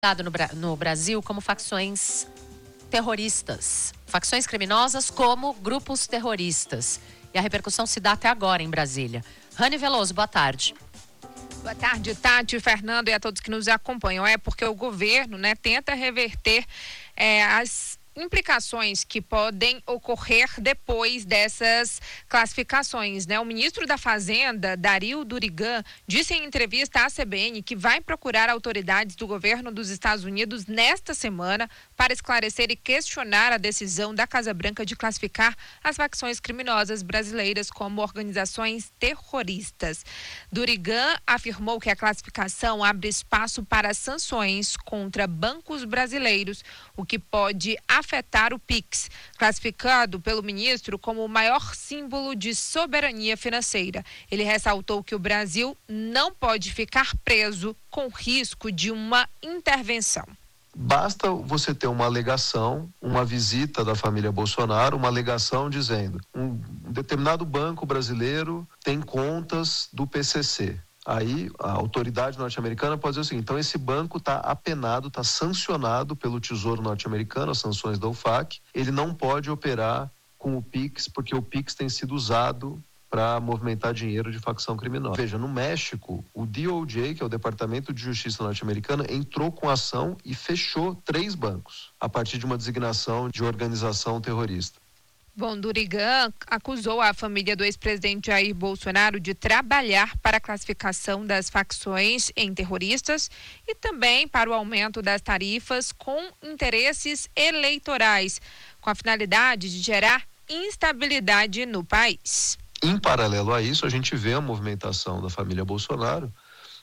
no Brasil como facções terroristas, facções criminosas como grupos terroristas. E a repercussão se dá até agora em Brasília. Rani Veloso, boa tarde. Boa tarde, Tati, Fernando e a todos que nos acompanham. É porque o governo, tenta reverter as implicações que podem ocorrer depois dessas classificações, O ministro da Fazenda, Dario Durigan, disse em entrevista à CBN que vai procurar autoridades do governo dos Estados Unidos nesta semana para esclarecer e questionar a decisão da Casa Branca de classificar as facções criminosas brasileiras como organizações terroristas. Durigan afirmou que a classificação abre espaço para sanções contra bancos brasileiros, o que pode afetar o Pix, classificado pelo ministro como o maior símbolo de soberania financeira. Ele ressaltou que o Brasil não pode ficar preso com risco de uma intervenção. Basta você ter uma alegação, uma visita da família Bolsonaro, uma alegação dizendo um determinado banco brasileiro tem contas do PCC. Aí a autoridade norte-americana pode dizer o seguinte: então esse banco está apenado, está sancionado pelo Tesouro norte-americano, as sanções da UFAC, ele não pode operar com o Pix, porque o Pix tem sido usado para movimentar dinheiro de facção criminosa. Veja, no México, o DOJ, que é o Departamento de Justiça norte-americano, entrou com ação e fechou 3 bancos, a partir de uma designação de organização terrorista. Bom, Durigan acusou a família do ex-presidente Jair Bolsonaro de trabalhar para a classificação das facções em terroristas e também para o aumento das tarifas com interesses eleitorais, com a finalidade de gerar instabilidade no país. Em paralelo a isso, a gente vê a movimentação da família Bolsonaro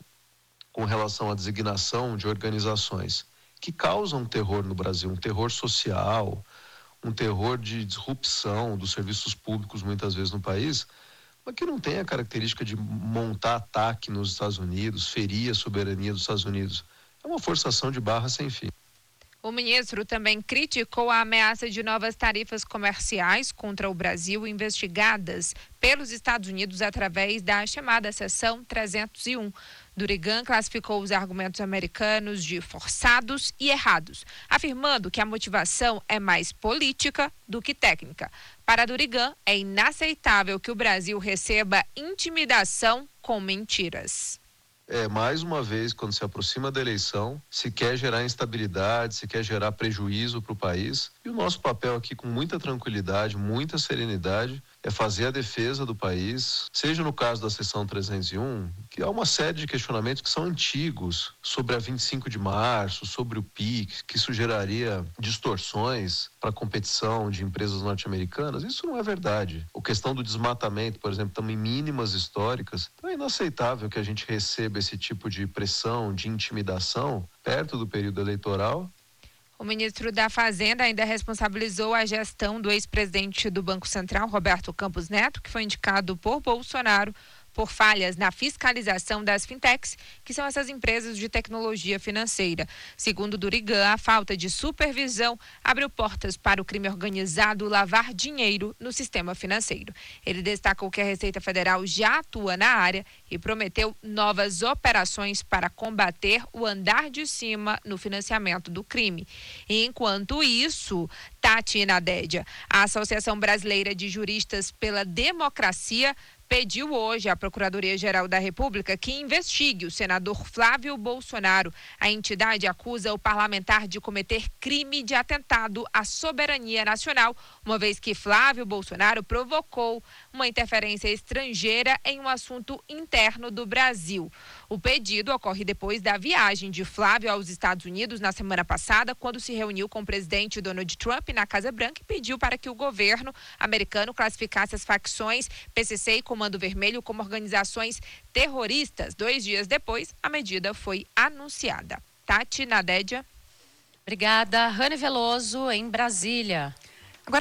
com relação à designação de organizações que causam terror no Brasil, um terror social, um terror de disrupção dos serviços públicos muitas vezes no país, mas que não tem a característica de montar ataque nos Estados Unidos, ferir a soberania dos Estados Unidos. É uma forçação de barra sem fim. O ministro também criticou a ameaça de novas tarifas comerciais contra o Brasil investigadas pelos Estados Unidos através da chamada Seção 301. Durigan classificou os argumentos americanos de forçados e errados, afirmando que a motivação é mais política do que técnica. Para Durigan, é inaceitável que o Brasil receba intimidação com mentiras. Mais uma vez, quando se aproxima da eleição, se quer gerar instabilidade, se quer gerar prejuízo para o país. E o nosso papel aqui, com muita tranquilidade, muita serenidade, é fazer a defesa do país, seja no caso da Seção 301, que há uma série de questionamentos que são antigos, sobre a 25 de março, sobre o PIX, que isso geraria distorções para a competição de empresas norte-americanas. Isso não é verdade. A questão do desmatamento, por exemplo, também mínimas históricas. Então é inaceitável que a gente receba esse tipo de pressão, de intimidação, perto do período eleitoral. O ministro da Fazenda ainda responsabilizou a gestão do ex-presidente do Banco Central, Roberto Campos Neto, que foi indicado por Bolsonaro por falhas na fiscalização das fintechs, que são essas empresas de tecnologia financeira. Segundo Durigan, a falta de supervisão abriu portas para o crime organizado lavar dinheiro no sistema financeiro. Ele destacou que a Receita Federal já atua na área e prometeu novas operações para combater o andar de cima no financiamento do crime. E enquanto isso, Tati Nadédia, a Associação Brasileira de Juristas pela Democracia, pediu hoje à Procuradoria-Geral da República que investigue o senador Flávio Bolsonaro. A entidade acusa o parlamentar de cometer crime de atentado à soberania nacional, uma vez que Flávio Bolsonaro provocou uma interferência estrangeira em um assunto interno do Brasil. O pedido ocorre depois da viagem de Flávio aos Estados Unidos na semana passada, quando se reuniu com o presidente Donald Trump na Casa Branca e pediu para que o governo americano classificasse as facções PCC e Comando Vermelho como organizações terroristas. 2 dias depois, a medida foi anunciada. Tati Nadédia. Obrigada. Rani Veloso, em Brasília. Agora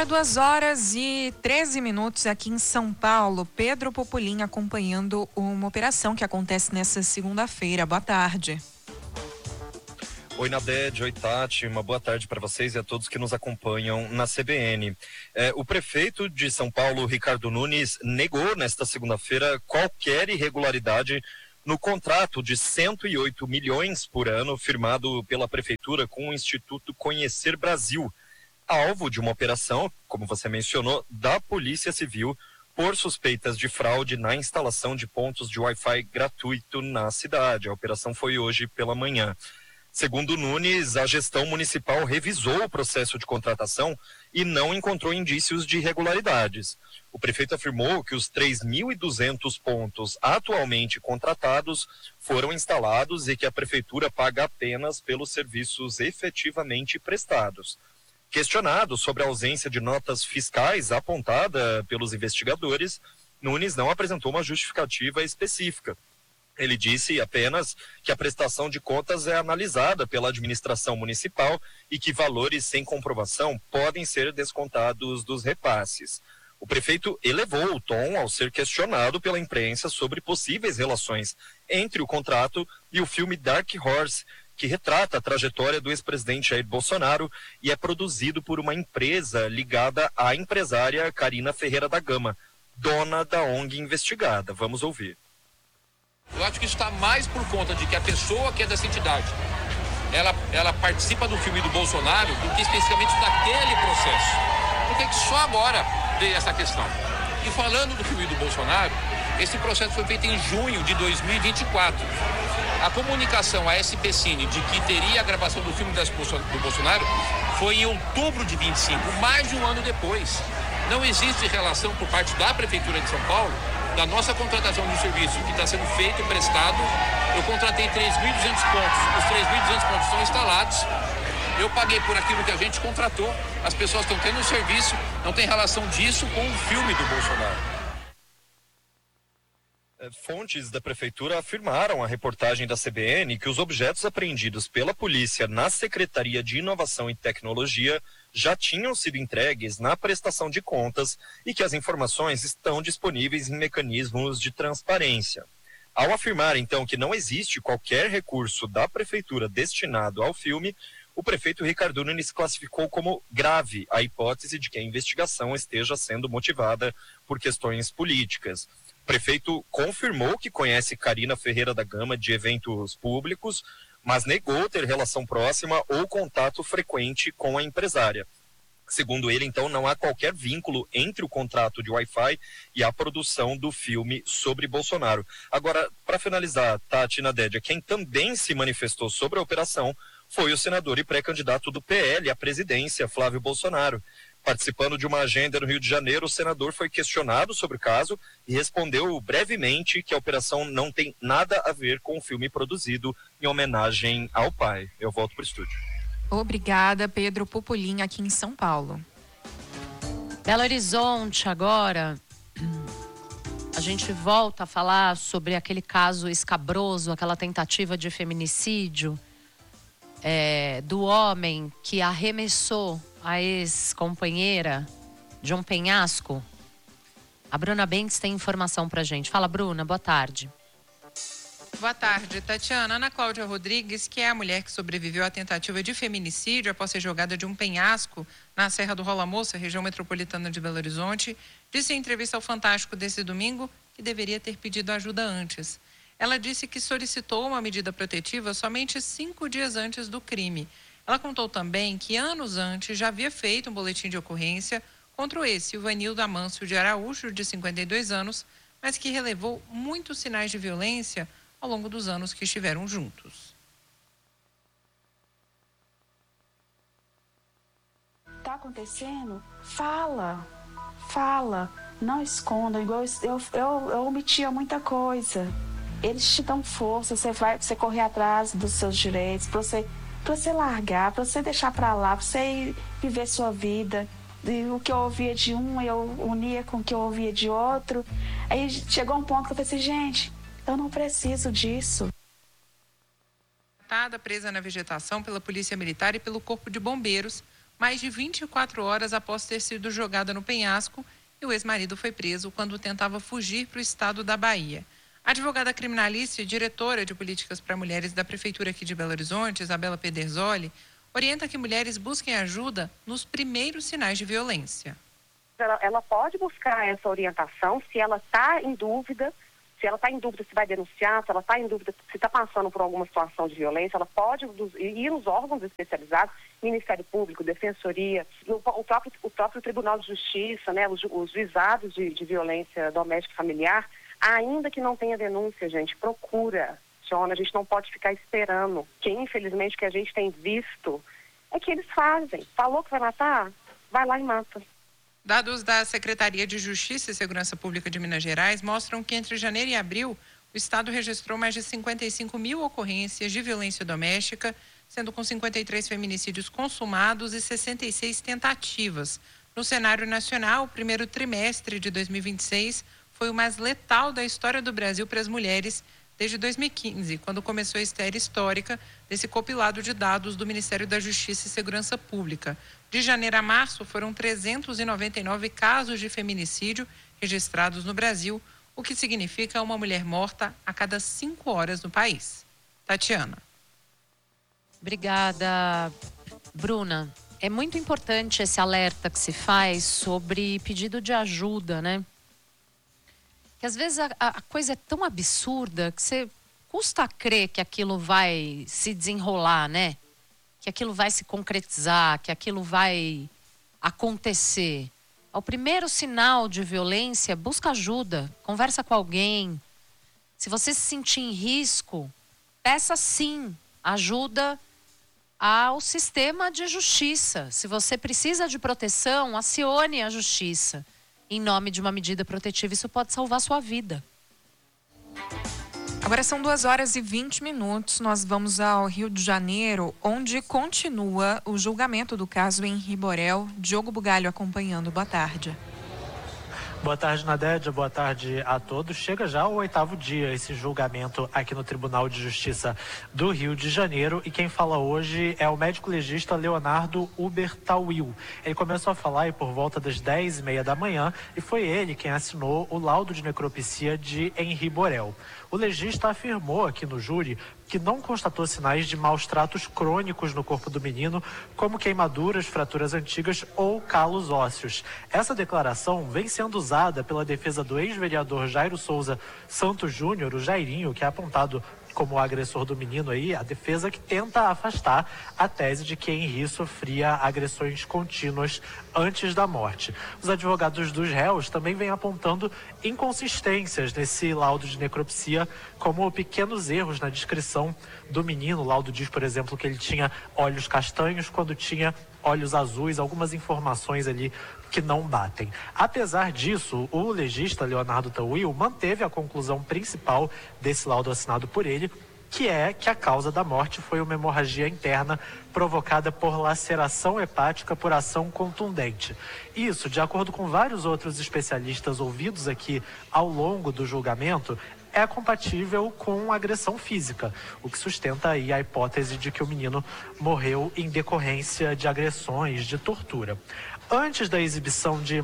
2h13 aqui em São Paulo. Pedro Popolin acompanhando uma operação que acontece nessa segunda-feira. Boa tarde. Oi, Naded, oi, Tati, uma boa tarde para vocês e a todos que nos acompanham na CBN. O prefeito de São Paulo, Ricardo Nunes, negou nesta segunda-feira qualquer irregularidade no contrato de 108 milhões por ano firmado pela Prefeitura com o Instituto Conhecer Brasil, alvo de uma operação, como você mencionou, da Polícia Civil por suspeitas de fraude na instalação de pontos de Wi-Fi gratuito na cidade. A operação foi hoje pela manhã. Segundo Nunes, a gestão municipal revisou o processo de contratação e não encontrou indícios de irregularidades. O prefeito afirmou que os 3.200 pontos atualmente contratados foram instalados e que a prefeitura paga apenas pelos serviços efetivamente prestados. Questionado sobre a ausência de notas fiscais apontada pelos investigadores, Nunes não apresentou uma justificativa específica. Ele disse apenas que a prestação de contas é analisada pela administração municipal e que valores sem comprovação podem ser descontados dos repasses. O prefeito elevou o tom ao ser questionado pela imprensa sobre possíveis relações entre o contrato e o filme Dark Horse, que retrata a trajetória do ex-presidente Jair Bolsonaro e é produzido por uma empresa ligada à empresária Carina Ferreira da Gama, dona da ONG investigada. Vamos ouvir. Eu acho que isso está mais por conta de que a pessoa que é dessa entidade, ela participa do filme do Bolsonaro do que especificamente daquele processo. Por que só agora veio essa questão? E falando do filme do Bolsonaro, esse processo foi feito em junho de 2024. A comunicação à SP Cine de que teria a gravação do filme do Bolsonaro foi em outubro de 25, mais de um ano depois. Não existe relação por parte da Prefeitura de São Paulo da nossa contratação de um serviço que está sendo feito, prestado. Eu contratei 3.200 pontos. Os 3.200 pontos estão instalados. Eu paguei por aquilo que a gente contratou. As pessoas estão tendo um serviço. Não tem relação disso com o filme do Bolsonaro. Fontes da prefeitura afirmaram à reportagem da CBN que os objetos apreendidos pela polícia na Secretaria de Inovação e Tecnologia já tinham sido entregues na prestação de contas e que as informações estão disponíveis em mecanismos de transparência. Ao afirmar, então, que não existe qualquer recurso da prefeitura destinado ao filme, o prefeito Ricardo Nunes classificou como grave a hipótese de que a investigação esteja sendo motivada por questões políticas. O prefeito confirmou que conhece Carina Ferreira da Gama de eventos públicos, mas negou ter relação próxima ou contato frequente com a empresária. Segundo ele, então, não há qualquer vínculo entre o contrato de Wi-Fi e a produção do filme sobre Bolsonaro. Agora, para finalizar, Tati Nadedia, quem também se manifestou sobre a operação foi o senador e pré-candidato do PL à presidência, Flávio Bolsonaro. Participando de uma agenda no Rio de Janeiro, o senador foi questionado sobre o caso e respondeu brevemente que a operação não tem nada a ver com o filme produzido em homenagem ao pai. Eu volto para o estúdio. Obrigada, Pedro Pupolin, aqui em São Paulo. Belo Horizonte agora. A gente volta a falar sobre aquele caso escabroso, aquela tentativa de feminicídio do homem que arremessou a ex-companheira de um penhasco. A Bruna Bentes tem informação pra gente. Fala, Bruna, boa tarde. Boa tarde, Tatiana. Ana Cláudia Rodrigues, que é a mulher que sobreviveu à tentativa de feminicídio após ser jogada de um penhasco na Serra do Rola Moça, região metropolitana de Belo Horizonte, disse em entrevista ao Fantástico desse domingo que deveria ter pedido ajuda antes. Ela disse que solicitou uma medida protetiva somente 5 dias antes do crime. Ela contou também que anos antes já havia feito um boletim de ocorrência contra o ex-Silvanildo Amâncio de Araújo, de 52 anos, mas que relevou muitos sinais de violência ao longo dos anos que estiveram juntos. Tá acontecendo? Fala, não esconda, igual eu omitia muita coisa. Eles te dão força, você correr atrás dos seus direitos, pra você largar, pra você deixar pra lá, pra você ir viver sua vida. E o que eu ouvia de um, eu unia com o que eu ouvia de outro. Aí chegou um ponto que eu falei assim, gente, eu não preciso disso. Presa na vegetação pela Polícia Militar e pelo Corpo de Bombeiros, mais de 24 horas após ter sido jogada no penhasco, e o ex-marido foi preso quando tentava fugir para o estado da Bahia. A advogada criminalista e diretora de políticas para mulheres da Prefeitura aqui de Belo Horizonte, Isabela Pederzoli, orienta que mulheres busquem ajuda nos primeiros sinais de violência. Ela pode buscar essa orientação se ela está em dúvida Se ela está em dúvida se vai denunciar, se ela está em dúvida se está passando por alguma situação de violência, ela pode ir nos órgãos especializados, Ministério Público, Defensoria, o próprio Tribunal de Justiça, né, os juizados de violência doméstica e familiar, ainda que não tenha denúncia, gente, procura. A gente não pode ficar esperando, que infelizmente o que a gente tem visto é que eles fazem. Falou que vai matar? Vai lá e mata. Dados da Secretaria de Justiça e Segurança Pública de Minas Gerais mostram que entre janeiro e abril, o Estado registrou mais de 55 mil ocorrências de violência doméstica, sendo com 53 feminicídios consumados e 66 tentativas. No cenário nacional, o primeiro trimestre de 2026 foi o mais letal da história do Brasil para as mulheres desde 2015, quando começou a série histórica desse compilado de dados do Ministério da Justiça e Segurança Pública. De janeiro a março, foram 399 casos de feminicídio registrados no Brasil, o que significa uma mulher morta a cada 5 horas no país. Tatiana. Obrigada, Bruna. É muito importante esse alerta que se faz sobre pedido de ajuda, né? Que às vezes a coisa é tão absurda que você custa crer que aquilo vai se desenrolar, né? Que aquilo vai se concretizar, que aquilo vai acontecer. Ao primeiro sinal de violência, busca ajuda, conversa com alguém. Se você se sentir em risco, peça sim ajuda ao sistema de justiça. Se você precisa de proteção, acione a justiça. Em nome de uma medida protetiva, isso pode salvar sua vida. Agora são 2h20. Nós vamos ao Rio de Janeiro, onde continua o julgamento do caso Henri Borel. Diogo Bugalho acompanhando. Boa tarde. Boa tarde, Nadédia. Boa tarde a todos. Chega já o 8º dia esse julgamento aqui no Tribunal de Justiça do Rio de Janeiro. E quem fala hoje é o médico legista Leonardo Ubertawil. Ele começou a falar aí por volta das 10h30 da manhã e foi ele quem assinou o laudo de necropsia de Henri Borel. O legista afirmou aqui no júri que não constatou sinais de maus tratos crônicos no corpo do menino, como queimaduras, fraturas antigas ou calos ósseos. Essa declaração vem sendo usada pela defesa do ex-vereador Jairo Souza Santos Júnior, o Jairinho, que é apontado como o agressor do menino aí, a defesa que tenta afastar a tese de que Henri sofria agressões contínuas antes da morte. Os advogados dos réus também vêm apontando inconsistências nesse laudo de necropsia, como pequenos erros na descrição do menino. O laudo diz, por exemplo, que ele tinha olhos castanhos quando tinha olhos azuis, algumas informações ali que não batem. Apesar disso, o legista Leonardo Ubertawil manteve a conclusão principal desse laudo assinado por ele, que é que a causa da morte foi uma hemorragia interna provocada por laceração hepática por ação contundente. Isso, de acordo com vários outros especialistas ouvidos aqui ao longo do julgamento, é compatível com agressão física, o que sustenta aí a hipótese de que o menino morreu em decorrência de agressões, de tortura. Antes da exibição de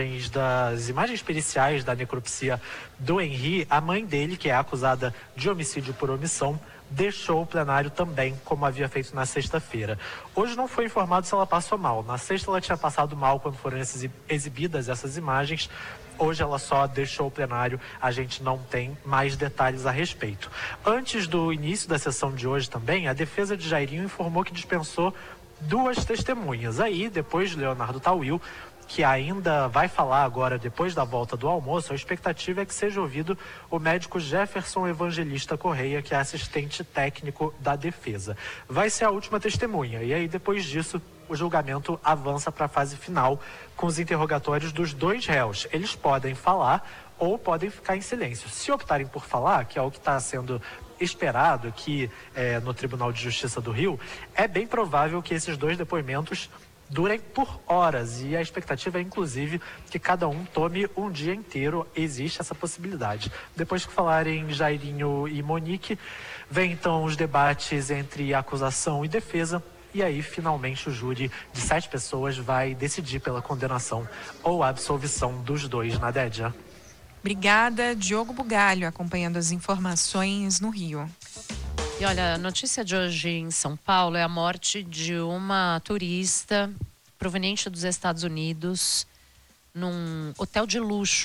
das imagens periciais da necropsia do Henri, a mãe dele, que é acusada de homicídio por omissão, deixou o plenário também, como havia feito na sexta-feira. Hoje não foi informado se ela passou mal. Na sexta ela tinha passado mal quando foram exibidas essas imagens. Hoje ela só deixou o plenário, a gente não tem mais detalhes a respeito. Antes do início da sessão de hoje também, a defesa de Jairinho informou que dispensou 2 testemunhas. Aí, depois de Leonardo Ubertawil, que ainda vai falar agora depois da volta do almoço, a expectativa é que seja ouvido o médico Jefferson Evangelista Correia, que é assistente técnico da defesa. Vai ser a última testemunha, e aí depois disso o julgamento avança para a fase final com os interrogatórios dos 2 réus. Eles podem falar ou podem ficar em silêncio. Se optarem por falar, que é o que está sendo esperado aqui no Tribunal de Justiça do Rio, é bem provável que esses 2 depoimentos durem por horas, e a expectativa é inclusive que cada um tome um dia inteiro. Existe essa possibilidade. Depois que falarem Jairinho e Monique, vem então os debates entre acusação e defesa, e aí finalmente o júri de 7 pessoas vai decidir pela condenação ou absolvição dos 2, Nadédia. Obrigada, Diogo Bugalho, acompanhando as informações no Rio. E olha, a notícia de hoje em São Paulo é a morte de uma turista proveniente dos Estados Unidos num hotel de luxo,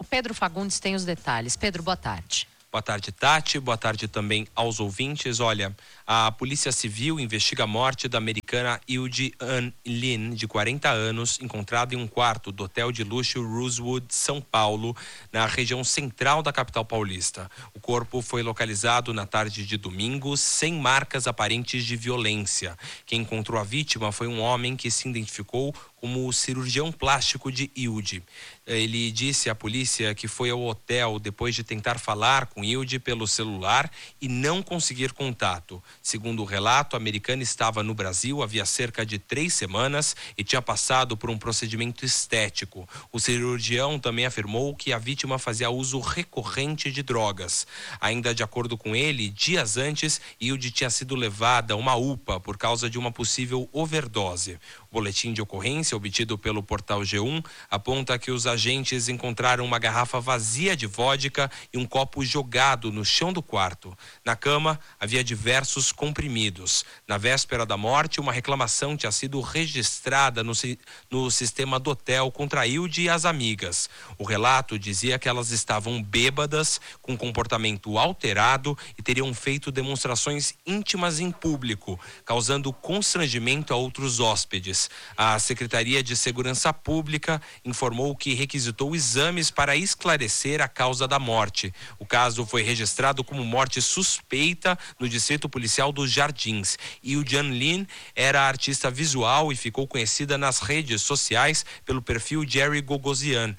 O Pedro Fagundes tem os detalhes. Pedro, boa tarde. Boa tarde, Tati. Boa tarde também aos ouvintes. Olha, a Polícia Civil investiga a morte da americana Eudie-Ann Lin, de 40 anos, encontrada em um quarto do hotel de luxo Rosewood, São Paulo, na região central da capital paulista. O corpo foi localizado na tarde de domingo, sem marcas aparentes de violência. Quem encontrou a vítima foi um homem que se identificou como o cirurgião plástico de Eudie. Ele disse à polícia que foi ao hotel depois de tentar falar com Eudie pelo celular e não conseguir contato. Segundo o relato, a americana estava no Brasil havia cerca de 3 semanas e tinha passado por um procedimento estético. O cirurgião também afirmou que a vítima fazia uso recorrente de drogas. Ainda de acordo com ele, dias antes, Eudie tinha sido levada a uma UPA por causa de uma possível overdose. O boletim de ocorrência obtido pelo portal G1 aponta que os agentes encontraram uma garrafa vazia de vodka e um copo jogado no chão do quarto. Na cama havia diversos comprimidos. Na véspera da morte, uma reclamação tinha sido registrada no sistema do hotel contra Eudie e as amigas. O relato dizia que elas estavam bêbadas, com comportamento alterado e teriam feito demonstrações íntimas em público, causando constrangimento a outros hóspedes. A Secretaria de Segurança Pública informou que requisitou exames para esclarecer a causa da morte. O caso foi registrado como morte suspeita no Distrito Policial dos Jardins. Eudie-Ann Lin era artista visual e ficou conhecida nas redes sociais pelo perfil Jerry Gogosian.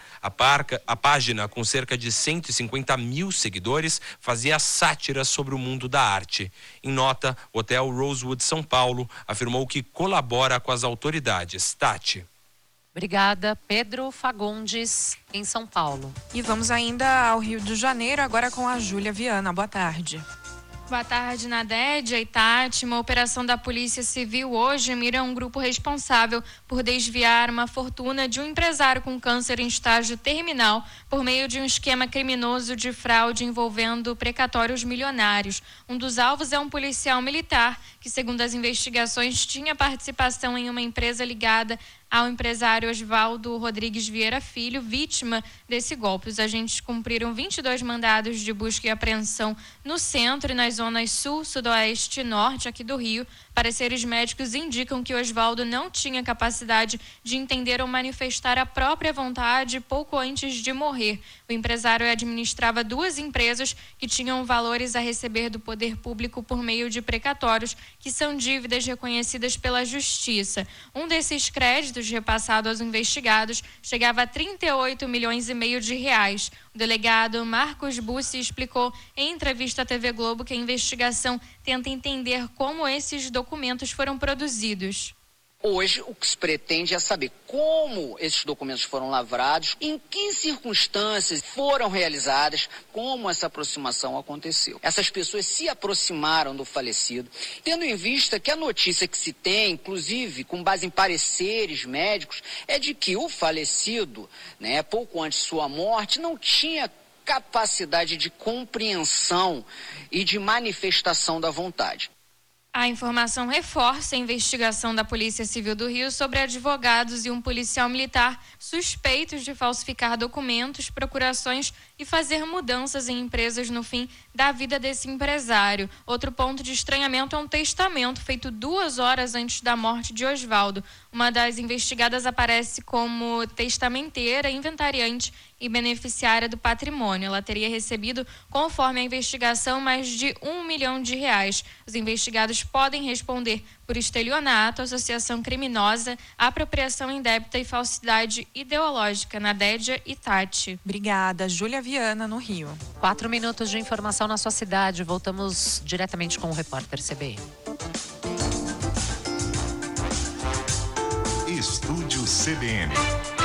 A página, com cerca de 150 mil seguidores, fazia sátiras sobre o mundo da arte. Em nota, o Hotel Rosewood São Paulo afirmou que colabora com as autoridades. Tati. Obrigada, Pedro Fagundes, em São Paulo. E vamos ainda ao Rio de Janeiro, agora com a Júlia Viana. Boa tarde. Boa tarde, Nadédia e Tati. Uma operação da Polícia Civil hoje mira um grupo responsável por desviar uma fortuna de um empresário com câncer em estágio terminal por meio de um esquema criminoso de fraude envolvendo precatórios milionários. Um dos alvos é um policial militar que, segundo as investigações, tinha participação em uma empresa ligada ao empresário Osvaldo Rodrigues Vieira Filho, vítima desse golpe. Os agentes cumpriram 22 mandados de busca e apreensão no centro e nas zonas sul, sudoeste e norte aqui do Rio. Pareceres médicos indicam que Osvaldo não tinha capacidade de entender ou manifestar a própria vontade pouco antes de morrer. O empresário administrava 2 empresas que tinham valores a receber do poder público por meio de precatórios, que são dívidas reconhecidas pela Justiça. Um desses créditos repassado aos investigados chegava a 38,5 milhões de reais. O delegado Marcos Bussi explicou em entrevista à TV Globo que a investigação tenta entender como esses documentos foram produzidos. Hoje, o que se pretende é saber como esses documentos foram lavrados, em que circunstâncias foram realizadas, como essa aproximação aconteceu. Essas pessoas se aproximaram do falecido, tendo em vista que a notícia que se tem, inclusive com base em pareceres médicos, é de que o falecido, pouco antes de sua morte, não tinha capacidade de compreensão e de manifestação da vontade. A informação reforça a investigação da Polícia Civil do Rio sobre advogados e um policial militar suspeitos de falsificar documentos, procurações e fazer mudanças em empresas no fim da vida desse empresário. Outro ponto de estranhamento é um testamento feito 2 horas antes da morte de Osvaldo. Uma das investigadas aparece como testamenteira, inventariante e beneficiária do patrimônio. Ela teria recebido, conforme a investigação, mais de R$1 milhão. Os investigados podem responder por estelionato, associação criminosa, apropriação indébita e falsidade ideológica. Nadédia e Tati. Obrigada, Júlia Viana, no Rio. 4 minutos de informação na sua cidade. Voltamos diretamente com o repórter CBN. Estúdio CBN.